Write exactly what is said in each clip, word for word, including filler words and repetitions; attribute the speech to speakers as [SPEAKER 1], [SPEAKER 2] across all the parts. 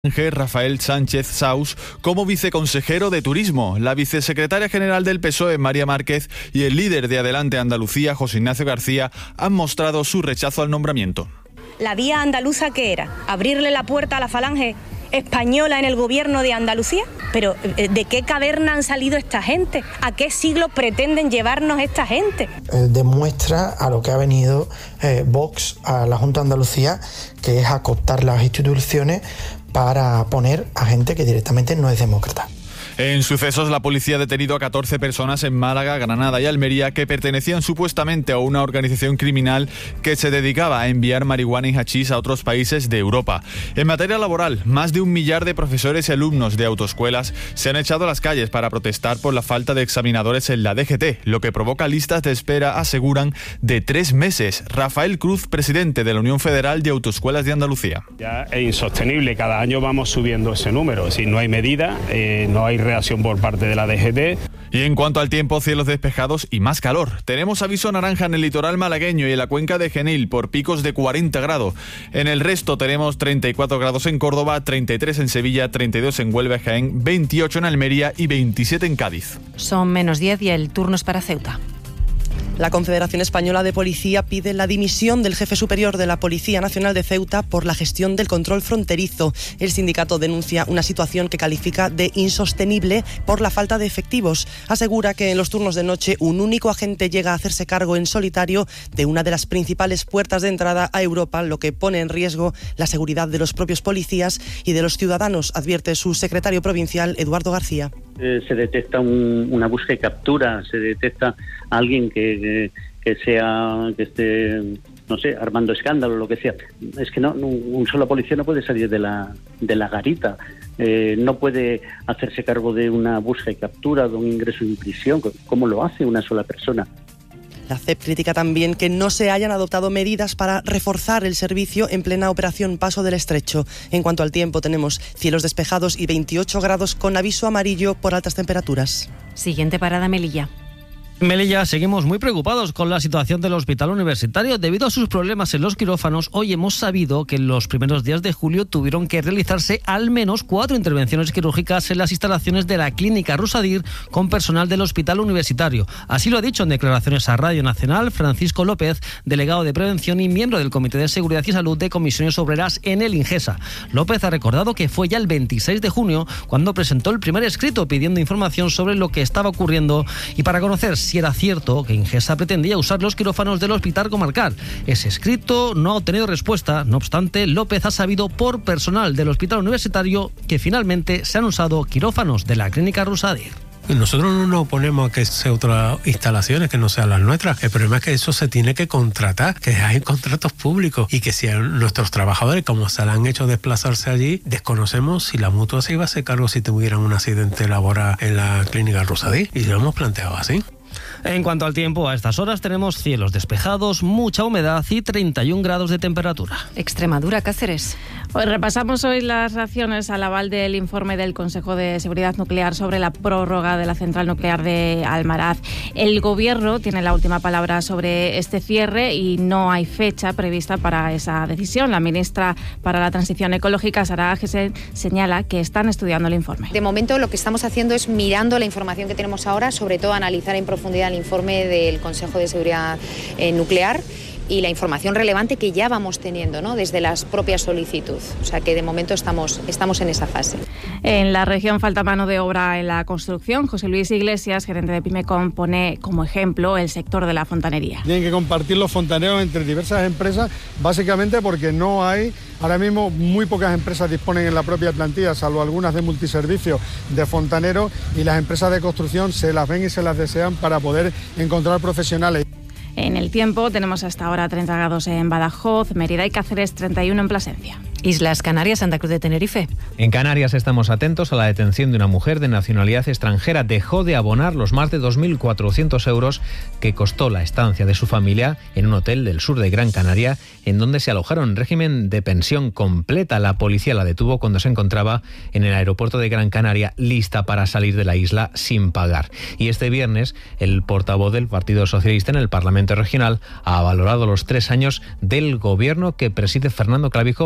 [SPEAKER 1] Rafael Sánchez Saus como viceconsejero de Turismo. La vicesecretaria general del P S O E, María Márquez, y el líder de Adelante Andalucía, José Ignacio García, han mostrado su rechazo al nombramiento.
[SPEAKER 2] ¿La vía andaluza qué era? ¿Abrirle la puerta a la falange española en el gobierno de Andalucía? Pero ¿de qué caverna han salido esta gente? ¿A qué siglo pretenden llevarnos esta gente?
[SPEAKER 3] Eh, demuestra a lo que ha venido eh, Vox a la Junta de Andalucía, que es a cooptar las instituciones para poner a gente que directamente no es demócrata.
[SPEAKER 1] En sucesos, la policía ha detenido a catorce personas en Málaga, Granada y Almería que pertenecían supuestamente a una organización criminal que se dedicaba a enviar marihuana y hachís a otros países de Europa. En materia laboral, más de un millar de profesores y alumnos de autoescuelas se han echado a las calles para protestar por la falta de examinadores en la D G T, lo que provoca listas de espera, aseguran, de tres meses. Rafael Cruz, presidente de la Unión Federal de Autoescuelas de Andalucía.
[SPEAKER 4] Ya es insostenible, cada año vamos subiendo ese número, si no hay medida, eh, no hay reacción por parte de la D G T.
[SPEAKER 1] Y en cuanto al tiempo, cielos despejados y más calor. Tenemos aviso naranja en el litoral malagueño y en la cuenca de Genil por picos de cuarenta grados. En el resto tenemos treinta y cuatro grados en Córdoba, treinta y tres en Sevilla, treinta y dos en Huelva y Jaén, veintiocho en Almería y veintisiete en Cádiz.
[SPEAKER 5] Son menos diez y el turno es para Ceuta.
[SPEAKER 6] La Confederación Española de Policía pide la dimisión del jefe superior de la Policía Nacional de Ceuta por la gestión del control fronterizo. El sindicato denuncia una situación que califica de insostenible por la falta de efectivos. Asegura que en los turnos de noche un único agente llega a hacerse cargo en solitario de una de las principales puertas de entrada a Europa, lo que pone en riesgo la seguridad de los propios policías y de los ciudadanos, advierte su secretario provincial, Eduardo García.
[SPEAKER 7] Eh, se detecta un, una búsqueda y captura, se detecta a alguien que, que sea, que esté, no sé, armando escándalo, lo que sea. Es que no, un solo policía no puede salir de la, de la garita, eh, no puede hacerse cargo de una búsqueda y captura, de un ingreso en prisión, como lo hace una sola persona.
[SPEAKER 6] La C E P critica también que no se hayan adoptado medidas para reforzar el servicio en plena operación Paso del Estrecho. En cuanto al tiempo, tenemos cielos despejados y veintiocho grados con aviso amarillo por altas temperaturas.
[SPEAKER 5] Siguiente parada, Melilla.
[SPEAKER 8] Melilla, seguimos muy preocupados con la situación del hospital universitario. Debido a sus problemas en los quirófanos, hoy hemos sabido que en los primeros días de julio tuvieron que realizarse al menos cuatro intervenciones quirúrgicas en las instalaciones de la clínica Rusadir con personal del hospital universitario. Así lo ha dicho en declaraciones a Radio Nacional Francisco López, delegado de Prevención y miembro del Comité de Seguridad y Salud de Comisiones Obreras en el Ingesa. López ha recordado que fue ya el veintiséis de junio cuando presentó el primer escrito pidiendo información sobre lo que estaba ocurriendo y para conocer si era cierto que Ingesa pretendía usar los quirófanos del hospital comarcal. Ese escrito no ha obtenido respuesta. No obstante, López ha sabido por personal del hospital universitario que finalmente se han usado quirófanos de la clínica Rusadir.
[SPEAKER 9] Nosotros no nos oponemos a que sea otras instalaciones que no sean las nuestras. El problema es que eso se tiene que contratar, que hay contratos públicos y que si nuestros trabajadores, como se le han hecho desplazarse allí, desconocemos si la mutua se iba a hacer cargo si tuvieran un accidente laboral en la clínica Rusadir. Y lo hemos planteado así.
[SPEAKER 8] En cuanto al tiempo, a estas horas tenemos cielos despejados, mucha humedad y treinta y un grados de temperatura.
[SPEAKER 5] Extremadura, Cáceres.
[SPEAKER 10] Pues repasamos hoy las reacciones al aval del informe del Consejo de Seguridad Nuclear sobre la prórroga de la central nuclear de Almaraz. El Gobierno tiene la última palabra sobre este cierre y no hay fecha prevista para esa decisión. La ministra para la Transición Ecológica, Sara Agesen, señala que están estudiando el informe.
[SPEAKER 11] De momento lo que estamos haciendo es mirando la información que tenemos ahora, sobre todo analizar en profundidad el informe del Consejo de Seguridad eh, Nuclear y la información relevante que ya vamos teniendo, ¿no?, desde las propias solicitudes. O sea que de momento estamos, estamos en esa fase.
[SPEAKER 10] En la región falta mano de obra en la construcción. José Luis Iglesias, gerente de Pimecom, pone como ejemplo el sector de la fontanería.
[SPEAKER 12] Tienen que compartir los fontaneros entre diversas empresas, básicamente porque no hay, ahora mismo muy pocas empresas disponen en la propia plantilla, salvo algunas de multiservicios, de fontaneros, y las empresas de construcción se las ven y se las desean para poder encontrar profesionales.
[SPEAKER 10] En el tiempo tenemos hasta ahora treinta grados en Badajoz, Mérida y Cáceres, treinta y uno en Plasencia.
[SPEAKER 5] Islas Canarias, Santa Cruz de Tenerife.
[SPEAKER 13] En Canarias estamos atentos a la detención de una mujer de nacionalidad extranjera. Dejó de abonar los más de dos mil cuatrocientos euros que costó la estancia de su familia en un hotel del sur de Gran Canaria, en donde se alojaron en régimen de pensión completa. La policía la detuvo cuando se encontraba en el aeropuerto de Gran Canaria, lista para salir de la isla sin pagar. Y este viernes, el portavoz del Partido Socialista en el Parlamento Regional ha valorado los tres años del gobierno que preside Fernando Clavijo en la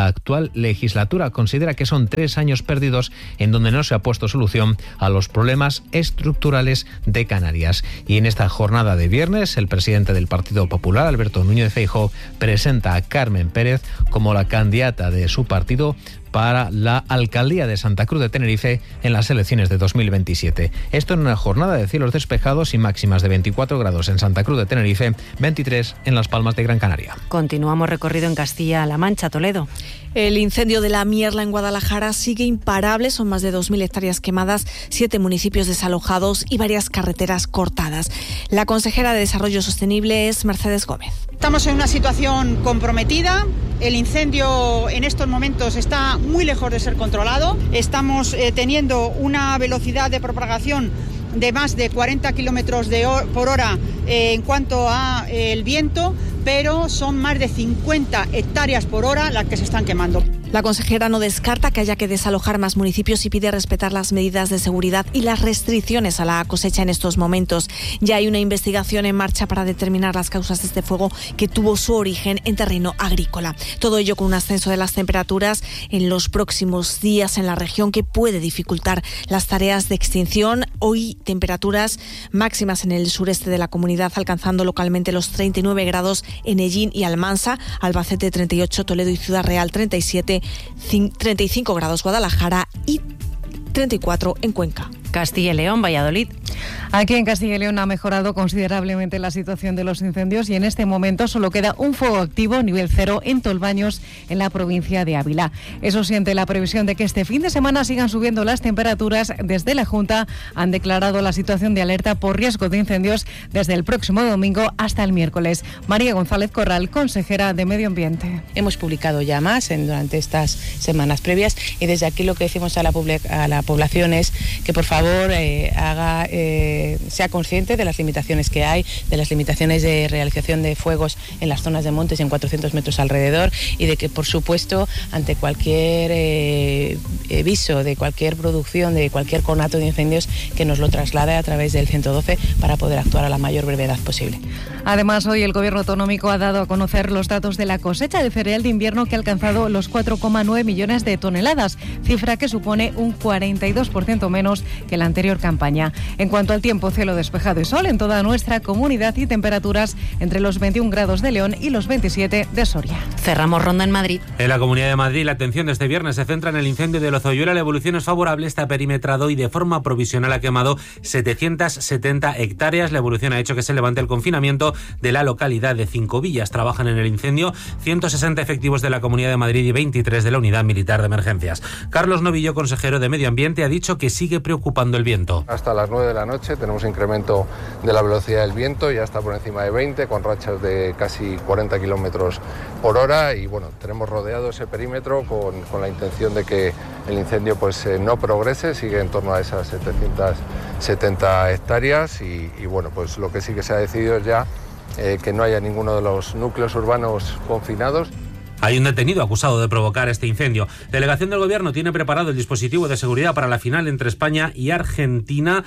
[SPEAKER 13] la actual legislatura. Considera que son tres años perdidos en donde no se ha puesto solución a los problemas estructurales de Canarias. Y en esta jornada de viernes, el presidente del Partido Popular, Alberto Núñez Feijóo, presenta a Carmen Pérez como la candidata de su partido para la alcaldía de Santa Cruz de Tenerife en las elecciones de dos mil veintisiete. Esto en una jornada de cielos despejados y máximas de veinticuatro grados en Santa Cruz de Tenerife, veintitrés en Las Palmas de Gran Canaria.
[SPEAKER 5] Continuamos recorrido en Castilla-La Mancha, Toledo.
[SPEAKER 14] El incendio de la Mierla en Guadalajara sigue imparable. Son más de dos mil hectáreas quemadas, siete municipios desalojados y varias carreteras cortadas. La consejera de Desarrollo Sostenible es Mercedes Gómez.
[SPEAKER 15] Estamos en una situación comprometida. El incendio en estos momentos está muy lejos de ser controlado. Estamos eh, teniendo una velocidad de propagación de más de cuarenta kilómetros por hora eh, en cuanto a eh, el viento, pero son más de cincuenta hectáreas por hora las que se están quemando.
[SPEAKER 14] La consejera no descarta que haya que desalojar más municipios y pide respetar las medidas de seguridad y las restricciones a la cosecha en estos momentos. Ya hay una investigación en marcha para determinar las causas de este fuego que tuvo su origen en terreno agrícola. Todo ello con un ascenso de las temperaturas en los próximos días en la región que puede dificultar las tareas de extinción. Hoy temperaturas máximas en el sureste de la comunidad, alcanzando localmente los treinta y nueve grados en Hellín y Almansa, Albacete treinta y ocho, Toledo y Ciudad Real treinta y siete, treinta y cinco grados Guadalajara y treinta y cuatro en Cuenca.
[SPEAKER 5] Castilla y León, Valladolid.
[SPEAKER 16] Aquí en Castilla y León ha mejorado considerablemente la situación de los incendios y en este momento solo queda un fuego activo, nivel cero, en Tolbaños, en la provincia de Ávila. Eso siente la previsión de que este fin de semana sigan subiendo las temperaturas. Desde la Junta han declarado la situación de alerta por riesgo de incendios desde el próximo domingo hasta el miércoles. María González Corral, consejera de Medio Ambiente.
[SPEAKER 17] Hemos publicado ya más en, durante estas semanas previas y desde aquí lo que decimos a la, a la población es que por favor eh, haga... Eh, sea consciente de las limitaciones que hay, de las limitaciones de realización de fuegos en las zonas de montes en cuatrocientos metros alrededor y de que, por supuesto, ante cualquier eh, aviso de cualquier producción, de cualquier conato de incendios, que nos lo traslade a través del ciento doce para poder actuar a la mayor brevedad posible.
[SPEAKER 16] Además, hoy el Gobierno autonómico ha dado a conocer los datos de la cosecha de cereal de invierno que ha alcanzado los cuatro coma nueve millones de toneladas, cifra que supone un cuarenta y dos por ciento menos que la anterior campaña. En cuanto al tiempo, cielo despejado y sol en toda nuestra comunidad y temperaturas entre los veintiún grados de León y los veintisiete de Soria.
[SPEAKER 5] Cerramos ronda en Madrid.
[SPEAKER 18] En la Comunidad de Madrid, la atención de este viernes se centra en el incendio de Lozoyuela. La evolución es favorable, está perimetrado y de forma provisional ha quemado setecientas setenta hectáreas. La evolución ha hecho que se levante el confinamiento de la localidad de Cinco Villas. Trabajan en el incendio ciento sesenta efectivos de la Comunidad de Madrid y veintitrés de la Unidad Militar de Emergencias. Carlos Novillo, consejero de Medio Ambiente, ha dicho que sigue preocupando el viento.
[SPEAKER 19] Hasta las nueve de la noche tenemos incremento de la velocidad del viento, ya está por encima de veinte, con rachas de casi cuarenta kilómetros por hora y bueno, tenemos rodeado ese perímetro con, con la intención de que el incendio pues eh, no progrese, sigue en torno a esas setecientas setenta hectáreas y, y bueno, pues lo que sí que se ha decidido es ya eh, que no haya ninguno de los núcleos urbanos confinados.
[SPEAKER 18] Hay un detenido acusado de provocar este incendio. Delegación del Gobierno tiene preparado el dispositivo de seguridad para la final entre España y Argentina.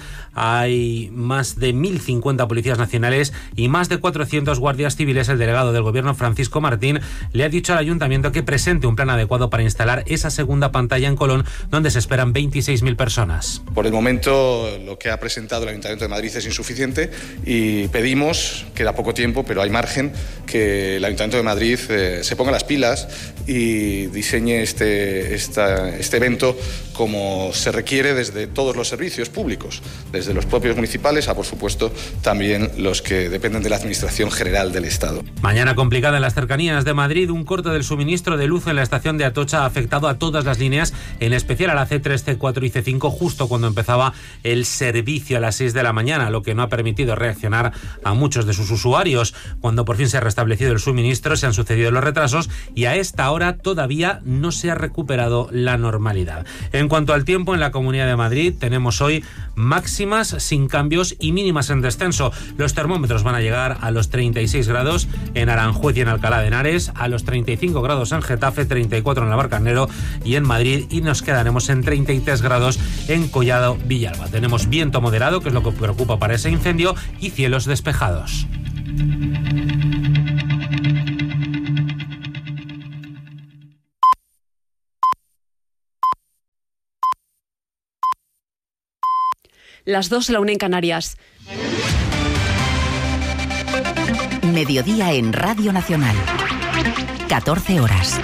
[SPEAKER 18] Hay más de mil cincuenta policías nacionales y más de cuatrocientos guardias civiles. El delegado del Gobierno, Francisco Martín, le ha dicho al Ayuntamiento que presente un plan adecuado para instalar esa segunda pantalla en Colón, donde se esperan veintiséis mil personas.
[SPEAKER 20] Por el momento, lo que ha presentado el Ayuntamiento de Madrid es insuficiente y pedimos, queda poco tiempo, pero hay margen, que el Ayuntamiento de Madrid eh, se ponga las pilas y diseñe este, esta, este evento como se requiere desde todos los servicios públicos, desde los propios municipales a, por supuesto, también los que dependen de la Administración General del Estado.
[SPEAKER 18] Mañana complicada en las cercanías de Madrid. Un corte del suministro de luz en la estación de Atocha ha afectado a todas las líneas, en especial a la ce tres, ce cuatro y ce cinco, justo cuando empezaba el servicio a las seis de la mañana, lo que no ha permitido reaccionar a muchos de sus usuarios. Cuando por fin se ha restablecido el suministro, se han sucedido los retrasos y a esta hora todavía no se ha recuperado la normalidad. En cuanto al tiempo, en la Comunidad de Madrid tenemos hoy máximas sin cambios y mínimas en descenso. Los termómetros van a llegar a los treinta y seis grados en Aranjuez y en Alcalá de Henares, a los treinta y cinco grados en Getafe, treinta y cuatro en Navalcarnero y en Madrid, y nos quedaremos en treinta y tres grados en Collado Villalba. Tenemos viento moderado, que es lo que preocupa para ese incendio, y cielos despejados.
[SPEAKER 21] las dos, la una en Canarias.
[SPEAKER 22] Mediodía en Radio Nacional. catorce horas.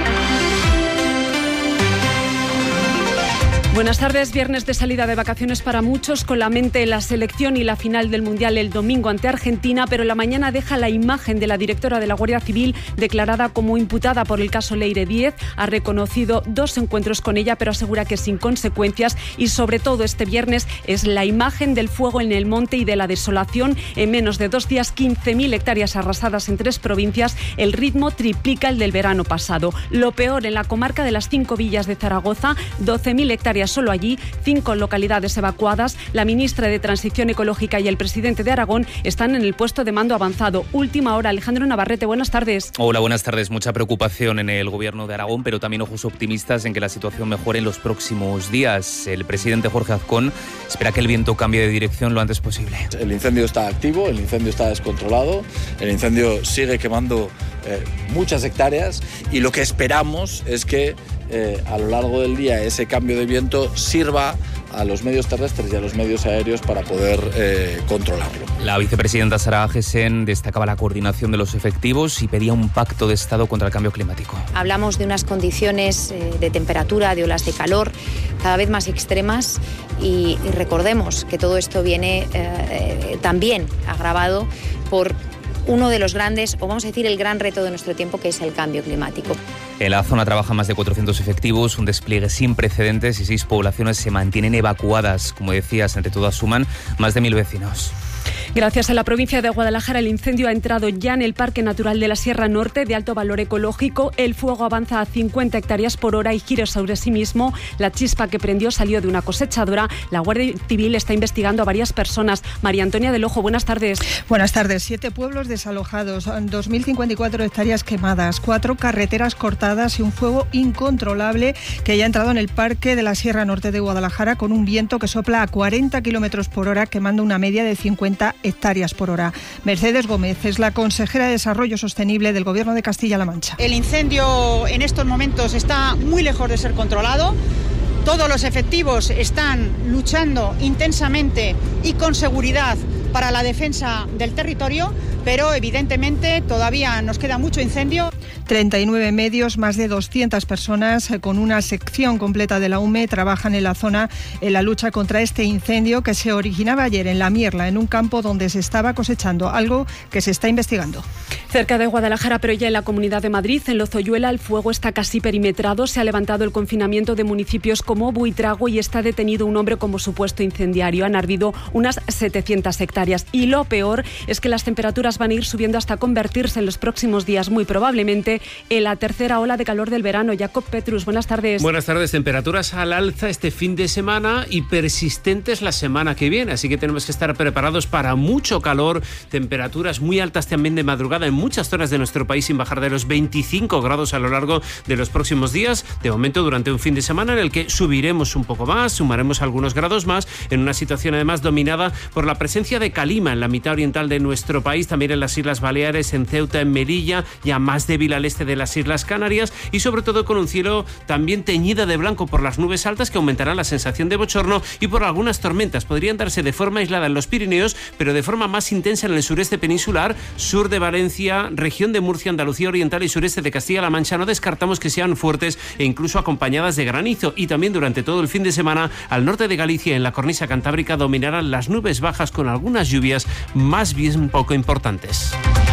[SPEAKER 21] Buenas tardes, viernes de salida de vacaciones para muchos, con la mente en la selección y la final del Mundial el domingo ante Argentina, pero la mañana deja la imagen de la directora de la Guardia Civil declarada como imputada por el caso Leire Díez. Ha reconocido dos encuentros con ella, pero asegura que sin consecuencias, y sobre todo este viernes es la imagen del fuego en el monte y de la desolación. En menos de dos días, quince mil hectáreas arrasadas en tres provincias. El ritmo triplica el del verano pasado. Lo peor en la comarca de las cinco villas de Zaragoza, doce mil hectáreas solo allí, cinco localidades evacuadas. La ministra de Transición Ecológica y el presidente de Aragón están en el puesto de mando avanzado. Última hora, Alejandro Navarrete, buenas tardes.
[SPEAKER 23] Hola, buenas tardes. Mucha preocupación en el gobierno de Aragón, pero también ojos optimistas en que la situación mejore en los próximos días. El presidente Jorge Azcón espera que el viento cambie de dirección lo antes posible.
[SPEAKER 24] El incendio está activo, el incendio está descontrolado, el incendio sigue quemando eh, muchas hectáreas, y lo que esperamos es que Eh, a lo largo del día ese cambio de viento sirva a los medios terrestres y a los medios aéreos para poder eh, controlarlo.
[SPEAKER 23] La vicepresidenta Sara Agesen destacaba la coordinación de los efectivos y pedía un pacto de Estado contra el cambio climático.
[SPEAKER 11] Hablamos de unas condiciones eh, de temperatura, de olas de calor cada vez más extremas, y, y recordemos que todo esto viene eh, también agravado por uno de los grandes, o vamos a decir el gran reto de nuestro tiempo, que es el cambio climático.
[SPEAKER 23] En la zona trabajan más de cuatrocientos efectivos, un despliegue sin precedentes, y seis poblaciones se mantienen evacuadas. Como decías, entre todas suman más de mil vecinos.
[SPEAKER 21] Gracias a la provincia de Guadalajara, el incendio ha entrado ya en el Parque Natural de la Sierra Norte, de alto valor ecológico. El fuego avanza a cincuenta hectáreas por hora y gira sobre sí mismo. La chispa que prendió salió de una cosechadora. La Guardia Civil está investigando a varias personas. María Antonia del Ojo, buenas tardes.
[SPEAKER 25] Buenas tardes. Siete pueblos desalojados, dos mil cincuenta y cuatro hectáreas quemadas, cuatro carreteras cortadas y un fuego incontrolable que ya ha entrado en el Parque de la Sierra Norte de Guadalajara, con un viento que sopla a cuarenta kilómetros por hora, quemando una media de cincuenta hectáreas por hora. Mercedes Gómez es la consejera de Desarrollo Sostenible del Gobierno de Castilla-La Mancha.
[SPEAKER 15] El incendio en estos momentos está muy lejos de ser controlado. Todos los efectivos están luchando intensamente y con seguridad para la defensa del territorio, pero evidentemente todavía nos queda mucho incendio.
[SPEAKER 25] treinta y nueve medios, más de doscientas personas con una sección completa de la U M E trabajan en la zona en la lucha contra este incendio que se originaba ayer en La Mierla, en un campo donde se estaba cosechando, algo que se está investigando.
[SPEAKER 21] Cerca de Guadalajara, pero ya en la Comunidad de Madrid, en Lozoyuela, el fuego está casi perimetrado. Se ha levantado el confinamiento de municipios como Buitrago y está detenido un hombre como supuesto incendiario. Han ardido unas setecientas hectáreas. Y lo peor es que las temperaturas van a ir subiendo hasta convertirse en los próximos días, muy probablemente, en la tercera ola de calor del verano. Jacob Petrus, buenas tardes.
[SPEAKER 26] Buenas tardes. Temperaturas al alza este fin de semana y persistentes la semana que viene. Así que tenemos que estar preparados para mucho calor. Temperaturas muy altas también de madrugada en muchas zonas de nuestro país, sin bajar de los veinticinco grados a lo largo de los próximos días. De momento, durante un fin de semana en el que subiremos un poco más, sumaremos algunos grados más, en una situación además dominada por la presencia de calima en la mitad oriental de nuestro país, también en las Islas Baleares, en Ceuta, en Melilla, ya más débil al este de las Islas Canarias, y sobre todo con un cielo también teñido de blanco por las nubes altas que aumentarán la sensación de bochorno, y por algunas tormentas. Podrían darse de forma aislada en los Pirineos, pero de forma más intensa en el sureste peninsular, sur de Valencia, región de Murcia, Andalucía Oriental y sureste de Castilla-La Mancha. No descartamos que sean fuertes e incluso acompañadas de granizo, y también durante todo el fin de semana al norte de Galicia y en la cornisa cantábrica dominarán las nubes bajas con algunas lluvias más bien poco importantes.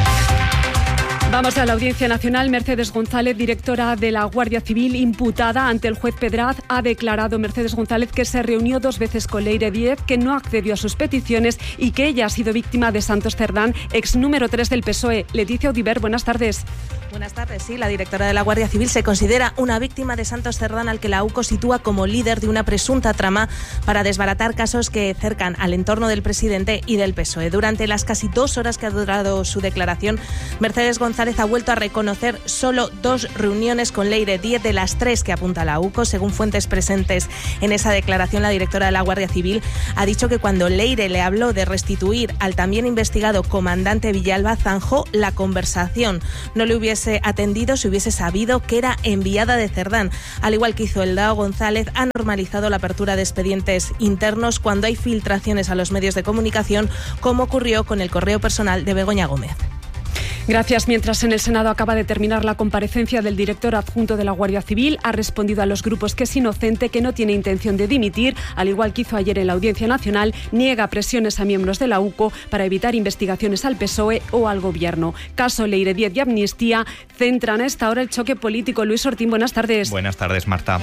[SPEAKER 21] Vamos a la Audiencia Nacional. Mercedes González, directora de la Guardia Civil, imputada ante el juez Pedraz, ha declarado Mercedes González que se reunió dos veces con Leire Díez, que no accedió a sus peticiones y que ella ha sido víctima de Santos Cerdán, ex número tres del P S O E. Leticia Audiver, buenas tardes.
[SPEAKER 27] Buenas tardes. Sí, la directora de la Guardia Civil se considera una víctima de Santos Cerdán, al que la U C O sitúa como líder de una presunta trama para desbaratar casos que cercan al entorno del presidente y del P S O E. Durante las casi dos horas que ha durado su declaración, Mercedes González ha vuelto a reconocer solo dos reuniones con Leire Díez de las tres que apunta la U C O. Según fuentes presentes en esa declaración, la directora de la Guardia Civil ha dicho que cuando Leire le habló de restituir al también investigado comandante Villalba, zanjó la conversación. No le hubiese hubiese atendido si hubiese sabido que era enviada de Cerdán. Al igual que hizo Eldao, González ha normalizado la apertura de expedientes internos cuando hay filtraciones a los medios de comunicación, como ocurrió con el correo personal de Begoña Gómez.
[SPEAKER 21] Gracias. Mientras en el Senado acaba de terminar la comparecencia del director adjunto de la Guardia Civil, ha respondido a los grupos que es inocente, que no tiene intención de dimitir, al igual que hizo ayer en la Audiencia Nacional, niega presiones a miembros de la U C O para evitar investigaciones al P S O E o al Gobierno. Caso Leire Diez y amnistía centran a esta hora el choque político. Luis Ortín, buenas tardes.
[SPEAKER 1] Buenas tardes, Marta.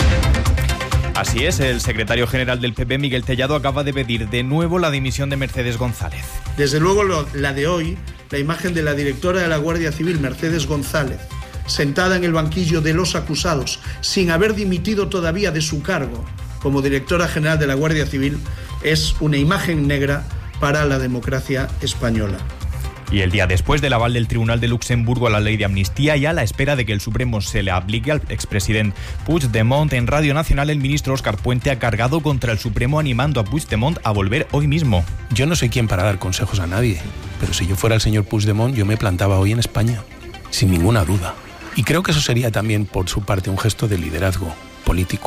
[SPEAKER 1] Así es, el secretario general del P P, Miguel Tellado, acaba de pedir de nuevo la dimisión de Mercedes González.
[SPEAKER 2] Desde luego lo, la de hoy, la imagen de la directora de la Guardia Civil, Mercedes González, sentada en el banquillo de los acusados, sin haber dimitido todavía de su cargo como directora general de la Guardia Civil, es una imagen negra para la democracia española.
[SPEAKER 1] Y el día después del aval del Tribunal de Luxemburgo a la ley de amnistía y a la espera de que el Supremo se le aplique al expresidente Puigdemont, en Radio Nacional el ministro Óscar Puente ha cargado contra el Supremo animando a Puigdemont a volver hoy mismo.
[SPEAKER 3] Yo no soy quien para dar consejos a nadie, pero si yo fuera el señor Puigdemont yo me plantaba hoy en España, sin ninguna duda. Y creo que eso sería también por su parte un gesto de liderazgo político.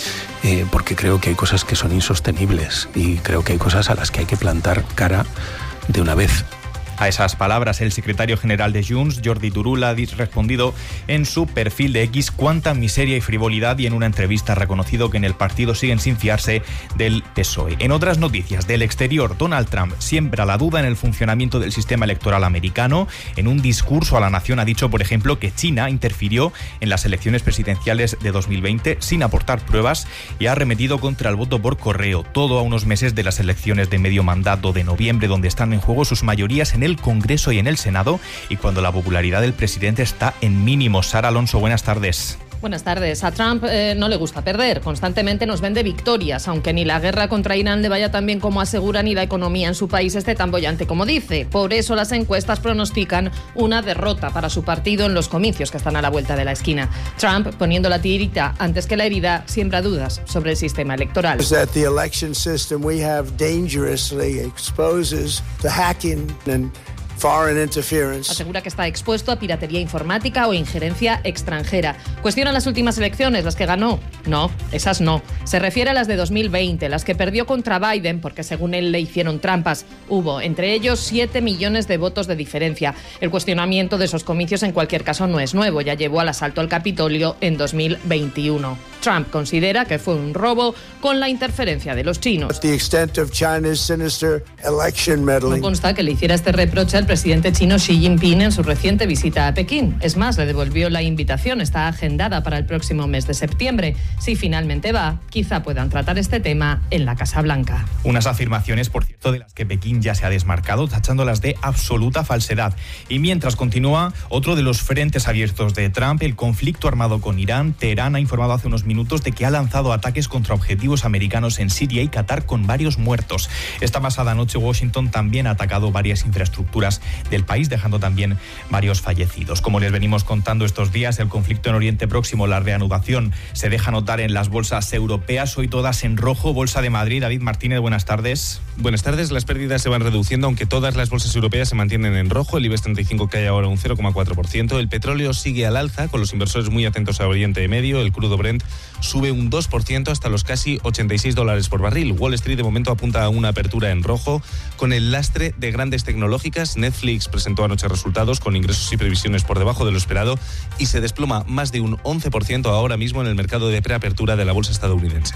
[SPEAKER 3] Eh, porque creo que hay cosas que son insostenibles y creo que hay cosas a las que hay que plantar cara de una vez.
[SPEAKER 1] A esas palabras, el secretario general de Junts, Jordi Turull, ha respondido en su perfil de X cuánta miseria y frivolidad, y en una entrevista ha reconocido que en el partido siguen sin fiarse del P S O E. En otras noticias del exterior, Donald Trump siembra la duda en el funcionamiento del sistema electoral americano. En un discurso a la nación ha dicho, por ejemplo, que China interfirió en las elecciones presidenciales de dos mil veinte sin aportar pruebas y ha arremetido contra el voto por correo, todo a unos meses de las elecciones de medio mandato de noviembre, donde están en juego sus mayorías en el Congreso y en el Senado, y cuando la popularidad del presidente está en mínimos. Sara Alonso, buenas tardes.
[SPEAKER 4] Buenas tardes. A Trump eh, no le gusta perder. Constantemente nos vende victorias, aunque ni la guerra contra Irán le vaya tan bien como asegura, ni la economía en su país esté tan bollante como dice. Por eso las encuestas pronostican una derrota para su partido en los comicios que están a la vuelta de la esquina. Trump, poniendo la tirita antes que la herida, siembra dudas sobre el sistema electoral.
[SPEAKER 6] The election system we have dangerously exposes the hacking and foreign interference.
[SPEAKER 4] Asegura que está expuesto a piratería informática o injerencia extranjera. Cuestiona las últimas elecciones, las que ganó. No, esas no. Se refiere a las de dos mil veinte, las que perdió contra Biden, porque según él le hicieron trampas. Hubo, entre ellos, siete millones de votos de diferencia. El cuestionamiento de esos comicios, en cualquier caso, no es nuevo. Ya llevó al asalto al Capitolio en dos mil veintiuno. Trump considera que fue un robo con la interferencia de los chinos.
[SPEAKER 6] The extent of China's sinister election meddling.
[SPEAKER 4] No consta que le hiciera este reproche al presidente chino Xi Jinping en su reciente visita a Pekín. Es más, le devolvió la invitación. Está agendada para el próximo mes de septiembre. Si finalmente va, quizá puedan tratar este tema en la Casa Blanca.
[SPEAKER 1] Unas afirmaciones, por cierto, de las que Pekín ya se ha desmarcado, tachándolas de absoluta falsedad. Y mientras continúa otro de los frentes abiertos de Trump, el conflicto armado con Irán. Teherán ha informado hace unos minutos de que ha lanzado ataques contra objetivos americanos en Siria y Qatar, con varios muertos. Esta pasada noche Washington también ha atacado varias infraestructuras del país, dejando también varios fallecidos. Como les venimos contando estos días, el conflicto en Oriente Próximo, la reanudación, se deja notar en las bolsas europeas, hoy todas en rojo. Bolsa de Madrid, David Martínez, buenas tardes.
[SPEAKER 7] Buenas tardes, las pérdidas se van reduciendo, aunque todas las bolsas europeas se mantienen en rojo. El IBEX treinta y cinco cae ahora un cero coma cuatro por ciento. El petróleo sigue al alza, con los inversores muy atentos a Oriente Medio. El crudo Brent sube un dos por ciento hasta los casi ochenta y seis dólares por barril. Wall Street de momento apunta a una apertura en rojo, con el lastre de grandes tecnológicas. Netflix presentó anoche resultados con ingresos y previsiones por debajo de lo esperado y se desploma más de un once por ciento ahora mismo en el mercado de preapertura de la bolsa estadounidense.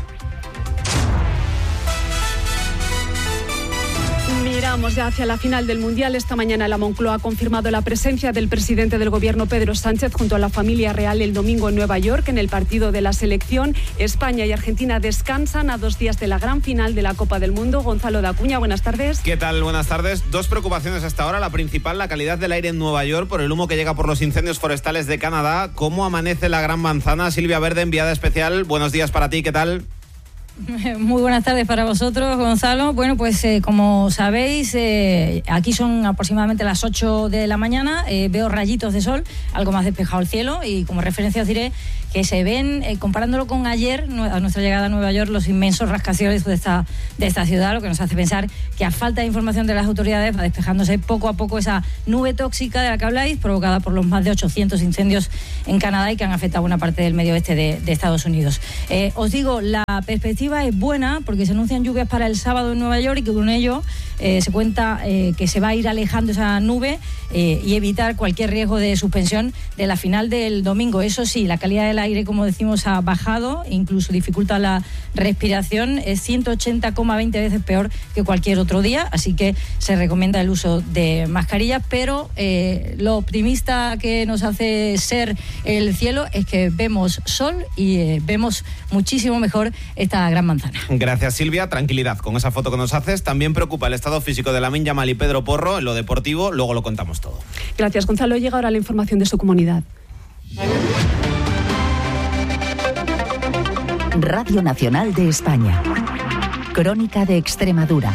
[SPEAKER 21] Miramos ya hacia la final del Mundial. Esta mañana la Moncloa ha confirmado la presencia del presidente del Gobierno, Pedro Sánchez, junto a la familia real el domingo en Nueva York en el partido de la selección. España y Argentina descansan a dos días de la gran final de la Copa del Mundo. Gonzalo de Acuña, buenas tardes.
[SPEAKER 9] ¿Qué tal? Buenas tardes. Dos preocupaciones hasta ahora. La principal, la calidad del aire en Nueva York por el humo que llega por los incendios forestales de Canadá. ¿Cómo amanece la Gran Manzana? Silvia Verde, enviada especial. Buenos días para ti. ¿Qué tal?
[SPEAKER 28] Muy buenas tardes para vosotros, Gonzalo. Bueno, pues eh, como sabéis, eh, aquí son aproximadamente las ocho de la mañana. Eh, veo rayitos de sol, algo más despejado el cielo, y como referencia os diré que se ven, eh, comparándolo con ayer, a nuestra llegada a Nueva York, los inmensos rascacielos de esta, de esta ciudad, lo que nos hace pensar que a falta de información de las autoridades va despejándose poco a poco esa nube tóxica de la que habláis, provocada por los más de ochocientos incendios en Canadá y que han afectado una parte del medio oeste de, de Estados Unidos. Eh, os digo, la perspectiva es buena porque se anuncian lluvias para el sábado en Nueva York y que con ello eh, se cuenta eh, que se va a ir alejando esa nube eh, y evitar cualquier riesgo de suspensión de la final del domingo. Eso sí, la calidad del aire, como decimos, ha bajado, incluso dificulta la respiración, es ciento ochenta coma veinte veces peor que cualquier otro día, así que se recomienda el uso de mascarillas, pero eh, lo optimista que nos hace ser el cielo es que vemos sol y eh, vemos muchísimo mejor esta gran manzana.
[SPEAKER 9] Gracias, Silvia. Tranquilidad con esa foto que nos haces. También preocupa el estado físico de Lamine Yamal y Pedro Porro en lo deportivo. Luego lo contamos todo.
[SPEAKER 21] Gracias, Gonzalo. Llega ahora la información de su comunidad.
[SPEAKER 22] Radio Nacional de España. Crónica de Extremadura.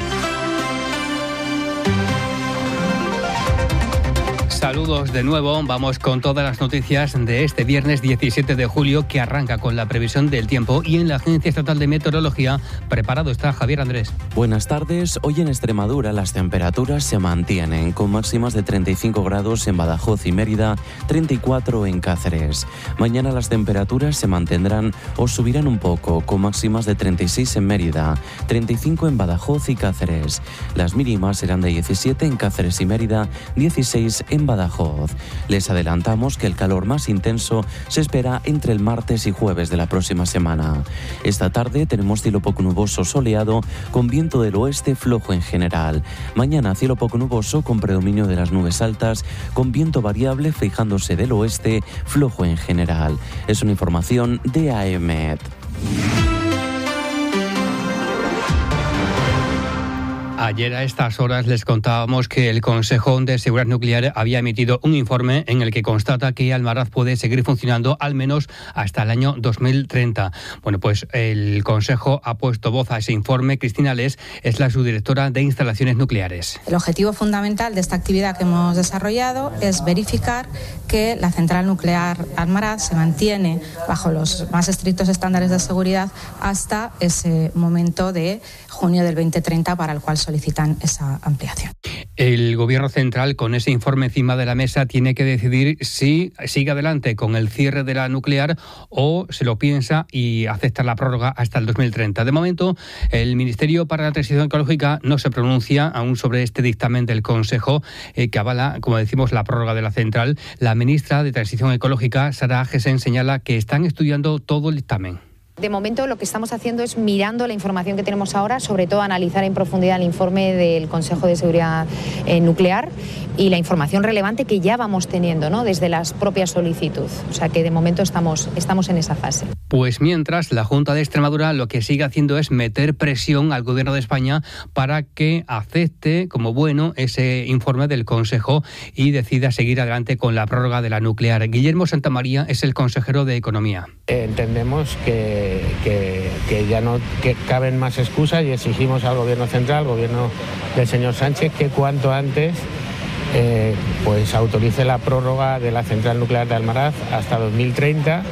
[SPEAKER 5] Saludos de nuevo, vamos con todas las noticias de este viernes diecisiete de julio que arranca con la previsión del tiempo y en la Agencia Estatal de Meteorología preparado está Javier Andrés.
[SPEAKER 8] Buenas tardes, hoy en Extremadura las temperaturas se mantienen con máximas de treinta y cinco grados en Badajoz y Mérida, treinta y cuatro en Cáceres. Mañana las temperaturas se mantendrán o subirán un poco con máximas de treinta y seis en Mérida, treinta y cinco en Badajoz y Cáceres. Las mínimas serán de diecisiete en Cáceres y Mérida, dieciséis en Badajoz. Les adelantamos que el calor más intenso se espera entre el martes y jueves de la próxima semana. Esta tarde tenemos cielo poco nuboso soleado con viento del oeste flojo en general. Mañana cielo poco nuboso con predominio de las nubes altas con viento variable fijándose del oeste flojo en general. Es una información de A E M E T.
[SPEAKER 5] Ayer a estas horas les contábamos que el Consejo de Seguridad Nuclear había emitido un informe en el que constata que Almaraz puede seguir funcionando al menos hasta el año dos mil treinta. Bueno, pues el Consejo ha puesto voz a ese informe. Cristina Les es la subdirectora de Instalaciones Nucleares.
[SPEAKER 10] El objetivo fundamental de esta actividad que hemos desarrollado es verificar que la central nuclear Almaraz se mantiene bajo los más estrictos estándares de seguridad hasta ese momento de junio del veinte treinta para el cual solicitan esa ampliación.
[SPEAKER 5] El Gobierno central, con ese informe encima de la mesa, tiene que decidir si sigue adelante con el cierre de la nuclear o se lo piensa y acepta la prórroga hasta el dos mil treinta. De momento, el Ministerio para la Transición Ecológica no se pronuncia aún sobre este dictamen del Consejo eh, que avala, como decimos, la prórroga de la central. La ministra de Transición Ecológica, Sara Agesen, señala que están estudiando todo el dictamen.
[SPEAKER 11] De momento lo que estamos haciendo es mirando la información que tenemos ahora, sobre todo analizar en profundidad el informe del Consejo de Seguridad eh, Nuclear y la información relevante que ya vamos teniendo, ¿no?, desde las propias solicitudes. O sea que de momento estamos, estamos en esa fase.
[SPEAKER 5] Pues mientras, la Junta de Extremadura lo que sigue haciendo es meter presión al Gobierno de España para que acepte como bueno ese informe del Consejo y decida seguir adelante con la prórroga de la nuclear. Guillermo Santamaría es el consejero de Economía.
[SPEAKER 12] Entendemos que Que, que ya no que caben más excusas y exigimos al Gobierno central, al Gobierno del señor Sánchez, que cuanto antes eh, pues autorice la prórroga de la central nuclear de Almaraz hasta dos mil treinta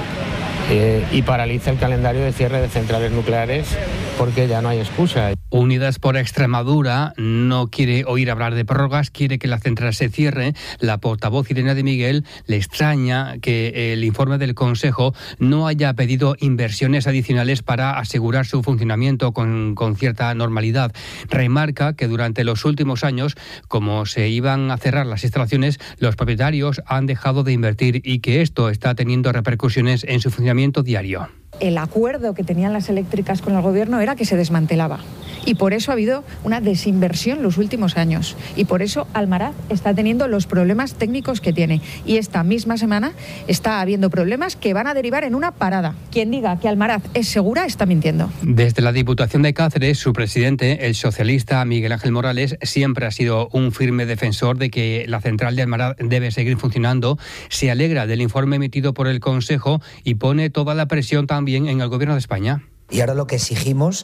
[SPEAKER 12] eh, y paralice el calendario de cierre de centrales nucleares porque ya no hay excusa.
[SPEAKER 5] Unidas por Extremadura no quiere oír hablar de prórrogas, quiere que la central se cierre. La portavoz Irene de Miguel le extraña que el informe del Consejo no haya pedido inversiones adicionales para asegurar su funcionamiento con, con cierta normalidad. Remarca que durante los últimos años, como se iban a cerrar las instalaciones, los propietarios han dejado de invertir y que esto está teniendo repercusiones en su funcionamiento diario.
[SPEAKER 13] El acuerdo que tenían las eléctricas con el Gobierno era que se desmantelaba. Y por eso ha habido una desinversión los últimos años. Y por eso Almaraz está teniendo los problemas técnicos que tiene. Y esta misma semana está habiendo problemas que van a derivar en una parada. Quien diga que Almaraz es segura está mintiendo.
[SPEAKER 5] Desde la Diputación de Cáceres, su presidente, el socialista Miguel Ángel Morales, siempre ha sido un firme defensor de que la central de Almaraz debe seguir funcionando. Se alegra del informe emitido por el Consejo y pone toda la presión también en el Gobierno de España.
[SPEAKER 14] Y ahora lo que exigimos,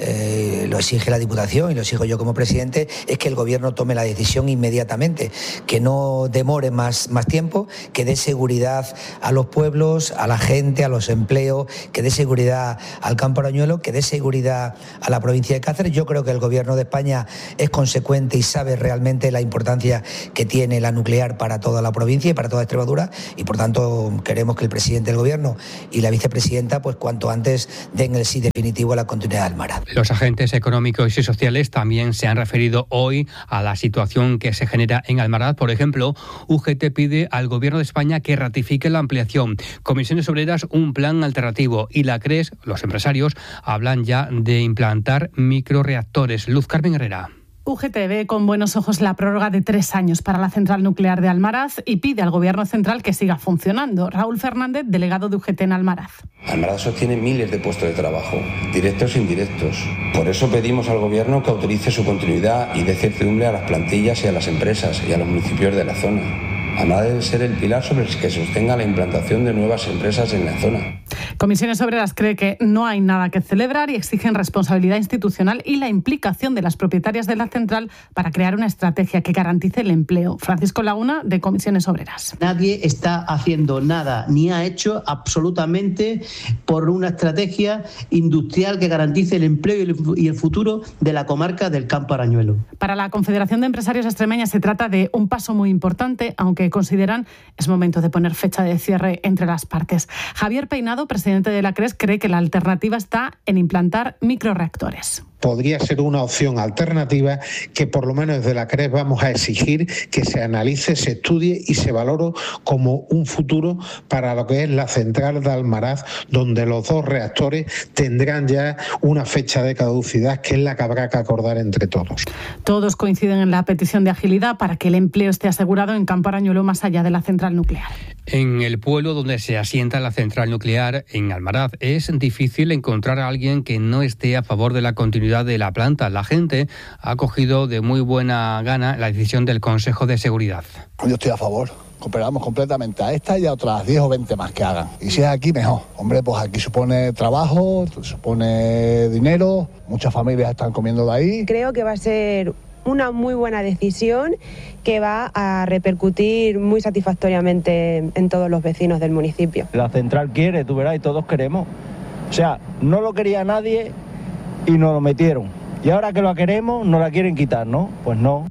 [SPEAKER 14] eh, lo exige la Diputación y lo exijo yo como presidente, es que el Gobierno tome la decisión inmediatamente, que no demore más, más tiempo, que dé seguridad a los pueblos, a la gente, a los empleos, que dé seguridad al campo arañuelo, que dé seguridad a la provincia de Cáceres. Yo creo que el Gobierno de España es consecuente y sabe realmente la importancia que tiene la nuclear para toda la provincia y para toda Extremadura, y por tanto queremos que el presidente del Gobierno y la vicepresidenta pues cuanto antes den el sí definitivo a la continuidad del Almaraz.
[SPEAKER 5] Los agentes económicos y sociales también se han referido hoy a la situación que se genera en Almaraz. Por ejemplo, U G T pide al Gobierno de España que ratifique la ampliación, Comisiones Obreras un plan alternativo y la C R E S, los empresarios, hablan ya de implantar microreactores. Luz Carmen Herrera.
[SPEAKER 16] U G T ve con buenos ojos la prórroga de tres años para la central nuclear de Almaraz y pide al Gobierno central que siga funcionando. Raúl Fernández, delegado de U G T en Almaraz.
[SPEAKER 17] Almaraz sostiene miles de puestos de trabajo, directos e indirectos. Por eso pedimos al Gobierno que autorice su continuidad y dé certidumbre a las plantillas y a las empresas y a los municipios de la zona. Almaraz debe ser el pilar sobre el que sostenga la implantación de nuevas empresas en la zona.
[SPEAKER 16] Comisiones Obreras cree que no hay nada que celebrar y exigen responsabilidad institucional y la implicación de las propietarias de la central para crear una estrategia que garantice el empleo. Francisco Laguna, de Comisiones Obreras.
[SPEAKER 18] Nadie está haciendo nada, ni ha hecho absolutamente por una estrategia industrial que garantice el empleo y el futuro de la comarca del Campo Arañuelo.
[SPEAKER 16] Para la Confederación de Empresarios Extremeña se trata de un paso muy importante, aunque consideran es momento de poner fecha de cierre entre las partes. Javier Peinado, presidente de la C R E S, cree que la alternativa está en implantar microreactores.
[SPEAKER 19] Podría ser una opción alternativa que por lo menos desde la C R E S vamos a exigir que se analice, se estudie y se valore como un futuro para lo que es la central de Almaraz, donde los dos reactores tendrán ya una fecha de caducidad que es la que habrá que acordar entre todos.
[SPEAKER 16] Todos coinciden en la petición de agilidad para que el empleo esté asegurado en Campo Arañuelo más allá de la central nuclear.
[SPEAKER 5] En el pueblo donde se asienta la central nuclear, en Almaraz, es difícil encontrar a alguien que no esté a favor de la continuidad de la planta. La gente ha acogido de muy buena gana la decisión del Consejo de Seguridad.
[SPEAKER 20] Yo estoy a favor. Cooperamos completamente a esta y a otras diez o veinte más que hagan. Y si es aquí, mejor. Hombre, pues aquí supone trabajo, supone dinero, muchas familias están comiendo de ahí.
[SPEAKER 23] Creo que va a ser una muy buena decisión que va a repercutir muy satisfactoriamente en todos los vecinos del municipio.
[SPEAKER 24] La central quiere, tú verás, y todos queremos. O sea, no lo quería nadie y nos lo metieron. Y ahora que lo queremos, nos la quieren quitar, ¿no? Pues no.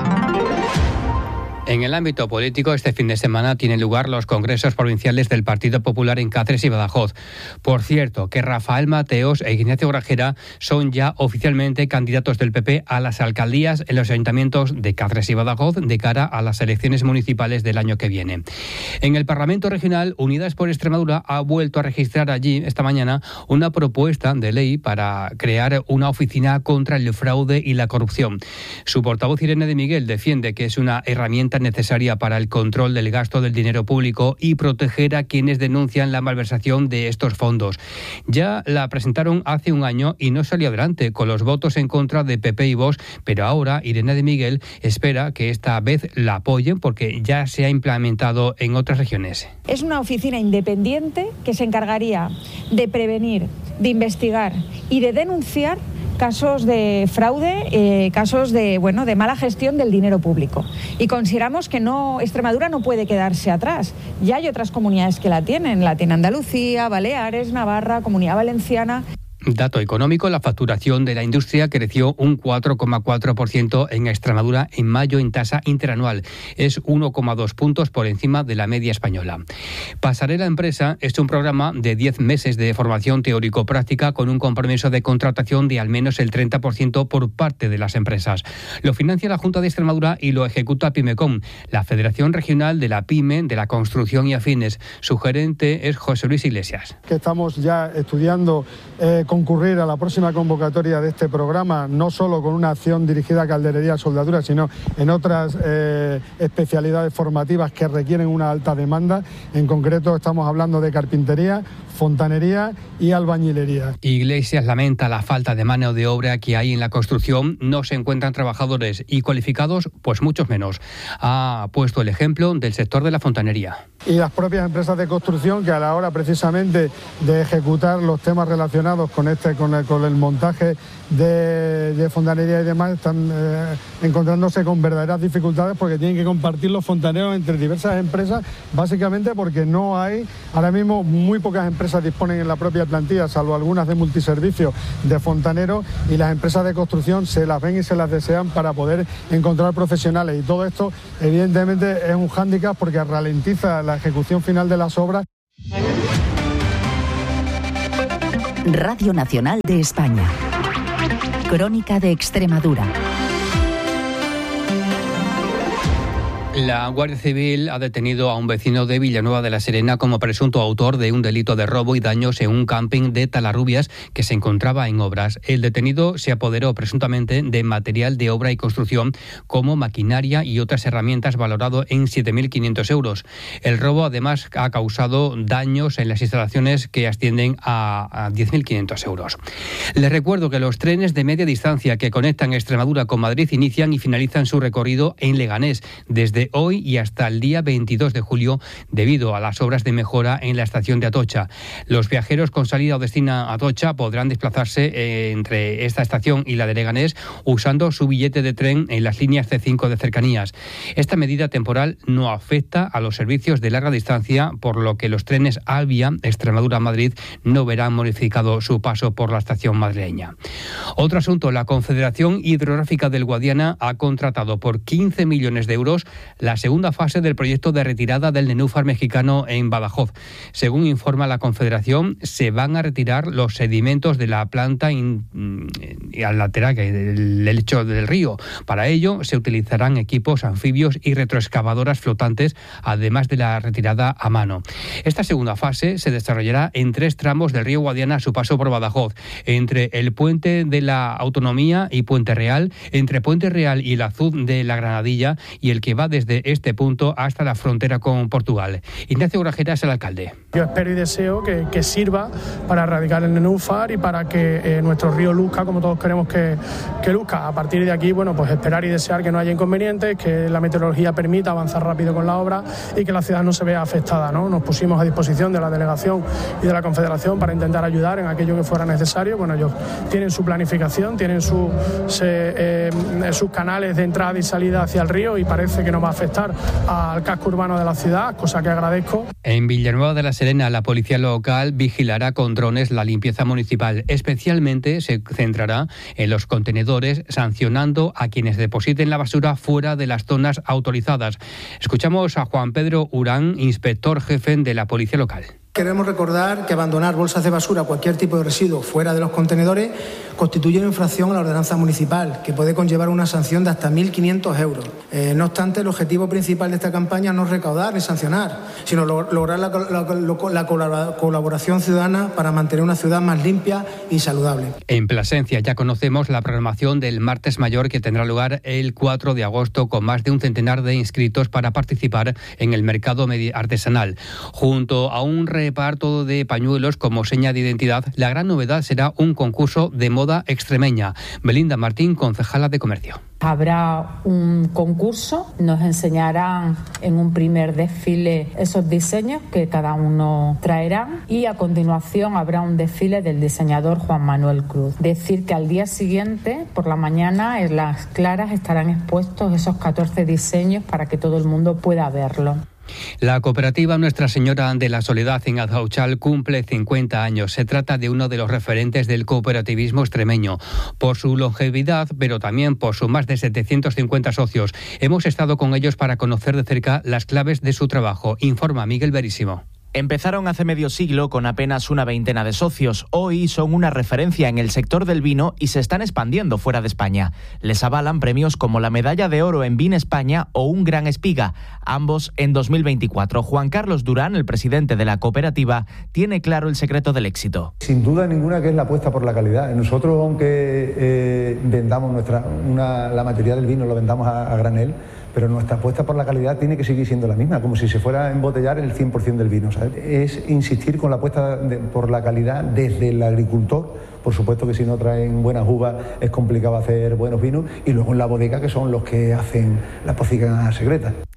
[SPEAKER 5] En el ámbito político, este fin de semana tienen lugar los congresos provinciales del Partido Popular en Cáceres y Badajoz. Por cierto, que Rafael Mateos e Ignacio Grajera son ya oficialmente candidatos del P P a las alcaldías en los ayuntamientos de Cáceres y Badajoz de cara a las elecciones municipales del año que viene. En el Parlamento Regional, Unidas por Extremadura ha vuelto a registrar allí esta mañana una propuesta de ley para crear una oficina contra el fraude y la corrupción. Su portavoz Irene de Miguel defiende que es una herramienta necesaria para el control del gasto del dinero público y proteger a quienes denuncian la malversación de estos fondos. Ya la presentaron hace un año y no salió adelante con los votos en contra de P P y Vox, pero ahora Irene de Miguel espera que esta vez la apoyen porque ya se ha implementado en otras regiones.
[SPEAKER 13] Es una oficina independiente que se encargaría de prevenir, de investigar y de denunciar casos de fraude, eh, casos de bueno de mala gestión del dinero público. Y consideramos que no Extremadura no puede quedarse atrás. Ya hay otras comunidades que la tienen, la tiene Andalucía, Baleares, Navarra, Comunidad Valenciana.
[SPEAKER 5] Dato económico, la facturación de la industria creció un cuatro coma cuatro por ciento en Extremadura en mayo en tasa interanual. Es uno coma dos puntos por encima de la media española. Pasarela Empresa es un programa de diez meses de formación teórico-práctica con un compromiso de contratación de al menos el treinta por ciento por parte de las empresas. Lo financia la Junta de Extremadura y lo ejecuta Pimecom, la Federación Regional de la Pyme, de la Construcción y Afines. Su gerente es José Luis Iglesias.
[SPEAKER 29] Que estamos ya estudiando eh, concurrir a la próxima convocatoria de este programa, no solo con una acción dirigida a calderería y soldadura, sino en otras eh, especialidades formativas que requieren una alta demanda. En concreto estamos hablando de carpintería, fontanería y albañilería.
[SPEAKER 5] Iglesias lamenta la falta de mano de obra que hay en la construcción. No se encuentran trabajadores y cualificados, pues muchos menos. Ha puesto el ejemplo del sector de la fontanería.
[SPEAKER 29] Y las propias empresas de construcción que a la hora precisamente de ejecutar los temas relacionados con con este, con el, con el montaje de, de fontanería y demás, están eh, encontrándose con verdaderas dificultades porque tienen que compartir los fontaneros entre diversas empresas, básicamente porque no hay, ahora mismo muy pocas empresas disponen en la propia plantilla, salvo algunas de multiservicios, de fontaneros, y las empresas de construcción se las ven y se las desean para poder encontrar profesionales, y todo esto evidentemente es un hándicap porque ralentiza la ejecución final de las obras.
[SPEAKER 22] Radio Nacional de España. Crónica de Extremadura.
[SPEAKER 5] La Guardia Civil ha detenido a un vecino de Villanueva de la Serena como presunto autor de un delito de robo y daños en un camping de Talarrubias que se encontraba en obras. El detenido se apoderó presuntamente de material de obra y construcción como maquinaria y otras herramientas valorado en siete mil quinientos euros. El robo además ha causado daños en las instalaciones que ascienden a, a diez mil quinientos euros. Les recuerdo que los trenes de media distancia que conectan Extremadura con Madrid inician y finalizan su recorrido en Leganés desde hoy y hasta el día veintidós de julio debido a las obras de mejora en la estación de Atocha. Los viajeros con salida o destino a Atocha podrán desplazarse eh, entre esta estación y la de Leganés usando su billete de tren en las líneas C cinco de cercanías. Esta medida temporal no afecta a los servicios de larga distancia, por lo que los trenes Alvia, Extremadura-Madrid, no verán modificado su paso por la estación madrileña. Otro asunto, la Confederación Hidrográfica del Guadiana ha contratado por quince millones de euros la segunda fase del proyecto de retirada del nenúfar mexicano en Badajoz. Según informa la Confederación, se van a retirar los sedimentos de la planta in, in, al lateral del lecho del río. Para ello se utilizarán equipos anfibios y retroexcavadoras flotantes, además de la retirada a mano. Esta segunda fase se desarrollará en tres tramos del río Guadiana a su paso por Badajoz, entre el Puente de la Autonomía y Puente Real, entre Puente Real y el Azud de la Granadilla, y el que va desde este punto hasta la frontera con Portugal. Ignacio Grajera es el alcalde.
[SPEAKER 1] Yo espero y deseo que, que sirva para erradicar el nenúfar y para que eh, nuestro río luzca como todos queremos que, que luzca. A partir de aquí, bueno, pues esperar y desear que no haya inconvenientes, que la meteorología permita avanzar rápido con la obra y que la ciudad no se vea afectada, ¿no? Nos pusimos a disposición de la delegación y de la Confederación para intentar ayudar en aquello que fuera necesario. Bueno, ellos tienen su planificación, tienen su, se, eh, sus canales de entrada y salida hacia el río y parece que no va a afectar al casco urbano de la ciudad, cosa que agradezco.
[SPEAKER 5] En Villanueva de la Serena, la policía local vigilará con drones la limpieza municipal. Especialmente se centrará en los contenedores, sancionando a quienes depositen la basura fuera de las zonas autorizadas. Escuchamos a Juan Pedro Urán, inspector jefe de la policía local.
[SPEAKER 2] Queremos recordar que abandonar bolsas de basura o cualquier tipo de residuo fuera de los contenedores constituye una infracción a la ordenanza municipal que puede conllevar una sanción de hasta mil quinientos euros. Eh, no obstante, el objetivo principal de esta campaña no es recaudar ni sancionar, sino lo, lograr la, la, la colaboración ciudadana para mantener una ciudad más limpia y saludable.
[SPEAKER 5] En Plasencia ya conocemos la programación del Martes Mayor, que tendrá lugar el cuatro de agosto con más de un centenar de inscritos para participar en el mercado artesanal. Junto a un reparto de pañuelos como seña de identidad, la gran novedad será un concurso de moda extremeña. Belinda Martín, concejala de Comercio.
[SPEAKER 3] Habrá un concurso, nos enseñarán en un primer desfile esos diseños que cada uno traerá y a continuación habrá un desfile del diseñador Juan Manuel Cruz. Decir que al día siguiente, por la mañana, en las claras estarán expuestos esos catorce diseños para que todo el mundo pueda verlo.
[SPEAKER 5] La cooperativa Nuestra Señora de la Soledad en Azauchal cumple cincuenta años. Se trata de uno de los referentes del cooperativismo extremeño. Por su longevidad, pero también por sus más de setecientos cincuenta socios. Hemos estado con ellos para conocer de cerca las claves de su trabajo. Informa Miguel Verísimo.
[SPEAKER 4] Empezaron hace medio siglo con apenas una veintena de socios. Hoy son una referencia en el sector del vino y se están expandiendo fuera de España. Les avalan premios como la Medalla de Oro en Vin España o un Gran Espiga, ambos en dos mil veinticuatro. Juan Carlos Durán, el presidente de la cooperativa, tiene claro el secreto del éxito.
[SPEAKER 6] Sin duda ninguna que es la apuesta por la calidad. Nosotros, aunque eh, vendamos nuestra, una, la mayoría del vino, lo vendamos a, a granel, pero nuestra apuesta por la calidad tiene que seguir siendo la misma, como si se fuera a embotellar el cien por ciento del vino, ¿sabes? Es insistir con la apuesta de, por la calidad desde el agricultor. Por supuesto que si no traen buenas uvas es complicado hacer buenos vinos, y luego en la bodega, que son los que hacen la pocilga secreta.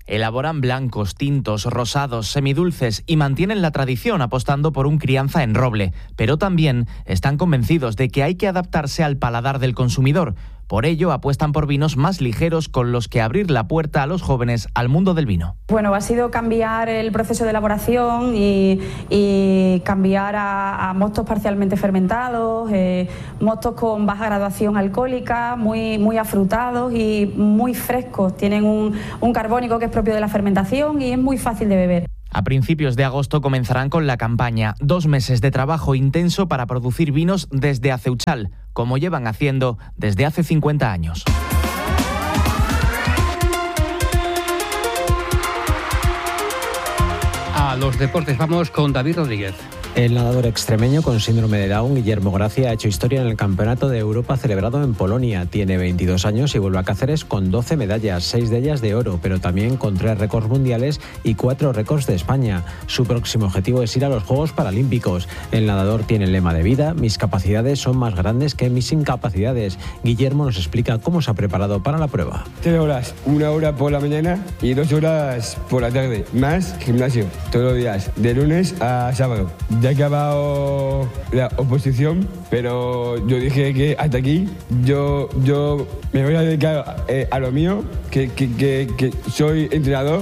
[SPEAKER 4] Elaboran blancos, tintos, rosados, semidulces y mantienen la tradición apostando por un crianza en roble, pero también están convencidos de que hay que adaptarse al paladar del consumidor. Por ello, apuestan por vinos más ligeros con los que abrir la puerta a los jóvenes al mundo del vino.
[SPEAKER 7] Bueno, ha sido cambiar el proceso de elaboración y, y cambiar a, a mostos parcialmente fermentados, eh, mostos con baja graduación alcohólica, muy, muy afrutados y muy frescos. Tienen un, un carbónico que es propio de la fermentación y es muy fácil de beber.
[SPEAKER 4] A principios de agosto comenzarán con la campaña, dos meses de trabajo intenso para producir vinos desde Aceuchal, como llevan haciendo desde hace cincuenta años.
[SPEAKER 5] A los deportes vamos con David Rodríguez.
[SPEAKER 8] El nadador extremeño con síndrome de Down, Guillermo Gracia, ha hecho historia en el Campeonato de Europa celebrado en Polonia. Tiene veintidós años y vuelve a Cáceres con doce medallas, seis de ellas de oro, pero también con tres récords mundiales y cuatro récords de España. Su próximo objetivo es ir a los Juegos Paralímpicos. El nadador tiene el lema de vida: mis capacidades son más grandes que mis incapacidades. Guillermo nos explica cómo se ha preparado para la prueba.
[SPEAKER 9] Tres horas, una hora por la mañana y dos horas por la tarde, más gimnasio, todos los días, de lunes a sábado. Ya ha acabado la oposición, pero yo dije que hasta aquí yo, yo me voy a dedicar eh, a lo mío, que, que, que, que soy entrenador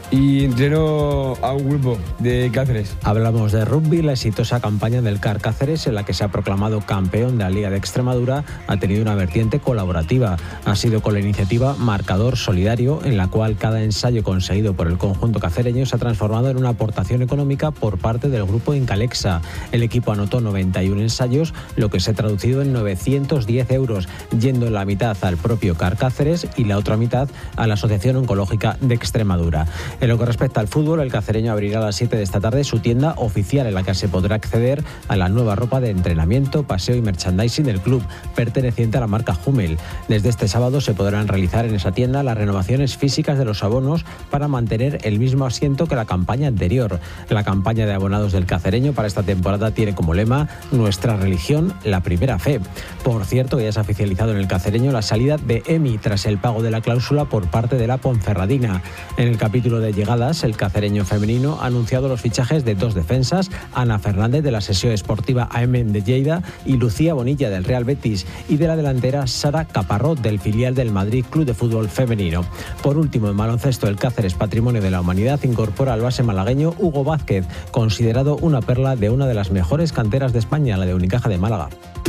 [SPEAKER 9] y entreno a un grupo de Cáceres.
[SPEAKER 8] Hablamos de rugby. La exitosa campaña del C A R Cáceres, en la que se ha proclamado campeón de la Liga de Extremadura, ha tenido una vertiente colaborativa. Ha sido con la iniciativa Marcador Solidario, en la cual cada ensayo conseguido por el conjunto cacereño se ha transformado en una aportación económica por parte del grupo Incalexa. El equipo anotó noventa y uno ensayos, lo que se ha traducido en novecientos diez euros, yendo la mitad al propio C A R Cáceres y la otra mitad a la Asociación Oncológica de Extremadura. En lo que respecta al fútbol, el cacereño abrirá a las siete de esta tarde su tienda oficial, en la que se podrá acceder a la nueva ropa de entrenamiento, paseo y merchandising del club, perteneciente a la marca Hummel. Desde este sábado se podrán realizar en esa tienda las renovaciones físicas de los abonos para mantener el mismo asiento que la campaña anterior. La campaña de abonados del cacereño para esta temporada tiene como lema: nuestra religión, la primera fe. Por cierto, ya se ha oficializado en el cacereño la salida de Emi tras el pago de la cláusula por parte de la Ponferradina. En el capítulo de llegadas, el cacereño femenino ha anunciado los fichajes de dos defensas: Ana Fernández de la Sesión Esportiva A M de Lleida y Lucía Bonilla del Real Betis, y de la delantera Sara Caparrós del filial del Madrid Club de Fútbol Femenino. Por último, en baloncesto, el Cáceres Patrimonio de la Humanidad incorpora al base malagueño Hugo Vázquez, considerado una perla de una de las mejores canteras de España, la de Unicaja de Málaga.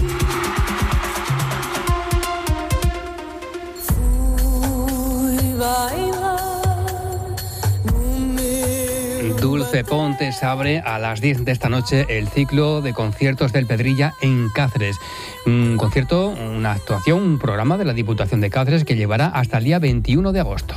[SPEAKER 5] Dulce Pontes abre a las diez de esta noche el ciclo de conciertos del Pedrilla en Cáceres. Un concierto, una actuación, un programa de la Diputación de Cáceres que llevará hasta el día veintiuno de agosto.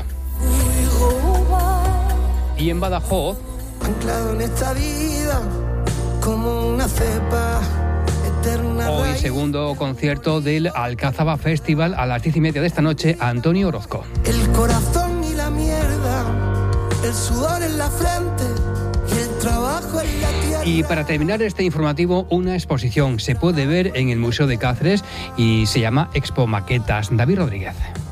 [SPEAKER 5] Y en Badajoz,
[SPEAKER 15] anclado en esta vida como una cepa eterna.
[SPEAKER 5] Hoy segundo concierto del Alcázaba Festival a las diez y media de esta noche, Antonio Orozco.
[SPEAKER 15] El corazón y la mierda, el sudor en la frente y el trabajo en la tierra.
[SPEAKER 5] Y para terminar este informativo, una exposición se puede ver en el Museo de Cáceres y se llama Expo Maquetas. David Rodríguez.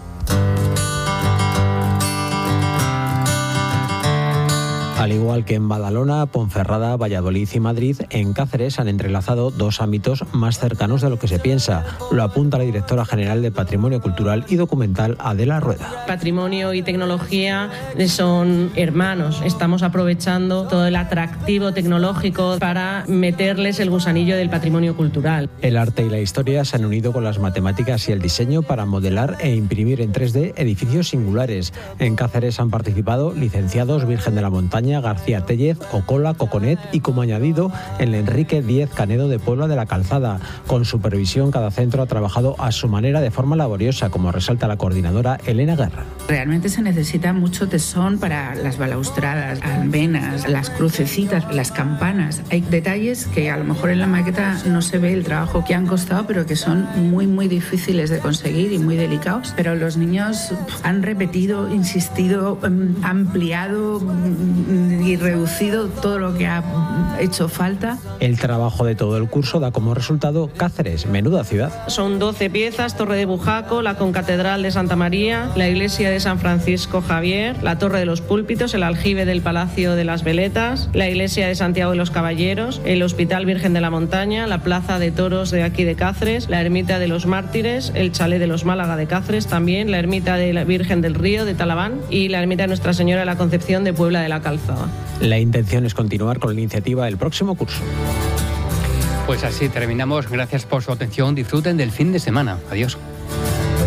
[SPEAKER 8] Al igual que en Badalona, Ponferrada, Valladolid y Madrid, en Cáceres han entrelazado dos ámbitos más cercanos de lo que se piensa. Lo apunta la directora general de Patrimonio Cultural y Documental, Adela Rueda.
[SPEAKER 21] Patrimonio y tecnología son hermanos. Estamos aprovechando todo el atractivo tecnológico para meterles el gusanillo del patrimonio cultural.
[SPEAKER 8] El arte y la historia se han unido con las matemáticas y el diseño para modelar e imprimir en tres D edificios singulares. En Cáceres han participado licenciados Virgen de la Montaña, García Tellez, Ocola, Coconet y, como añadido, el Enrique Díez Canedo de Puebla de la Calzada. Con supervisión, cada centro ha trabajado a su manera de forma laboriosa, como resalta la coordinadora Elena Guerra.
[SPEAKER 25] Realmente se necesita mucho tesón para las balaustradas, almenas, las crucecitas, las campanas. Hay detalles que a lo mejor en la maqueta no se ve el trabajo que han costado, pero que son muy, muy difíciles de conseguir y muy delicados. Pero los niños han repetido, insistido, ampliado, y reducido todo lo que ha hecho falta.
[SPEAKER 8] El trabajo de todo el curso da como resultado Cáceres, menuda ciudad.
[SPEAKER 21] Son doce piezas: Torre de Bujaco, la Concatedral de Santa María, la Iglesia de San Francisco Javier, la Torre de los Púlpitos, el aljibe del Palacio de las Veletas, la Iglesia de Santiago de los Caballeros, el Hospital Virgen de la Montaña, la Plaza de Toros de aquí de Cáceres, la Ermita de los Mártires, el Chalet de los Málaga de Cáceres también, la Ermita de la Virgen del Río de Talaván y la Ermita de Nuestra Señora de la Concepción de Puebla de la Calzada.
[SPEAKER 8] La intención es continuar con la iniciativa el próximo curso.
[SPEAKER 5] Pues así terminamos. Gracias por su atención. Disfruten del fin de semana. Adiós.